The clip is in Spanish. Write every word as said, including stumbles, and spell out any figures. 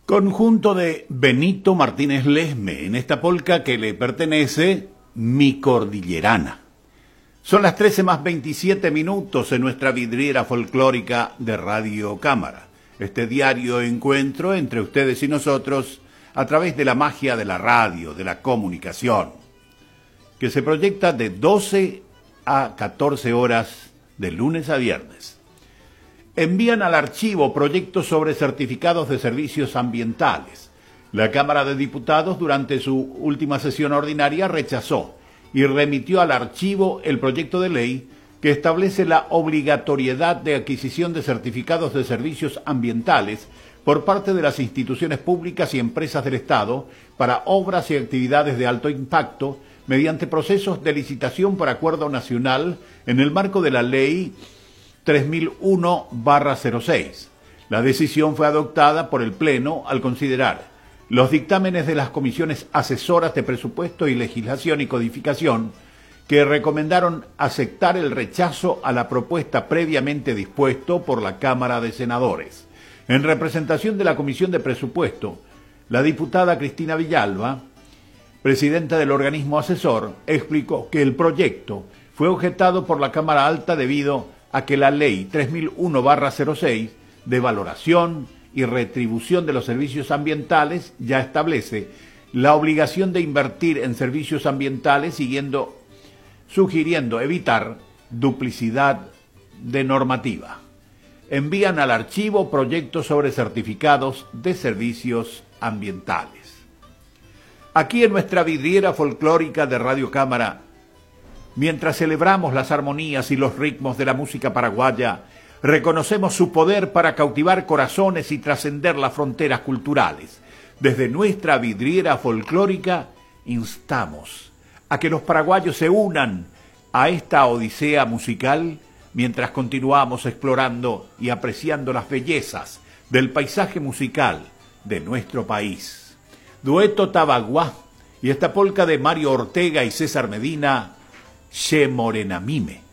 Conjunto de Benito Martínez Lesme, en esta polca que le pertenece Mi Cordillerana. Son las trece más veintisiete minutos en nuestra vidriera folclórica de Radio Cámara. Este diario encuentro entre ustedes y nosotros a través de la magia de la radio, de la comunicación, que se proyecta de doce a catorce horas de lunes a viernes. Envían al archivo proyectos sobre certificados de servicios ambientales. La Cámara de Diputados, durante su última sesión ordinaria, rechazó y remitió al archivo el proyecto de ley que establece la obligatoriedad de adquisición de certificados de servicios ambientales por parte de las instituciones públicas y empresas del Estado para obras y actividades de alto impacto mediante procesos de licitación por acuerdo nacional en el marco de la Ley tres mil uno barra cero seis. La decisión fue adoptada por el Pleno al considerar los dictámenes de las comisiones asesoras de presupuesto y legislación y codificación que recomendaron aceptar el rechazo a la propuesta previamente dispuesto por la Cámara de Senadores. En representación de la Comisión de Presupuesto, la diputada Cristina Villalba, presidenta del organismo asesor, explicó que el proyecto fue objetado por la Cámara Alta debido a que la Ley tres mil uno barra cero seis de valoración y retribución de los servicios ambientales ya establece la obligación de invertir en servicios ambientales, siguiendo, sugiriendo evitar duplicidad de normativa. Envían al archivo proyectos sobre certificados de servicios ambientales. Aquí en nuestra vidriera folclórica de Radio Cámara, mientras celebramos las armonías y los ritmos de la música paraguaya, reconocemos su poder para cautivar corazones y trascender las fronteras culturales. Desde nuestra vidriera folclórica instamos a que los paraguayos se unan a esta odisea musical mientras continuamos explorando y apreciando las bellezas del paisaje musical de nuestro país. Dueto Tabaguá y esta polca de Mario Ortega y César Medina, Che Morena Mime.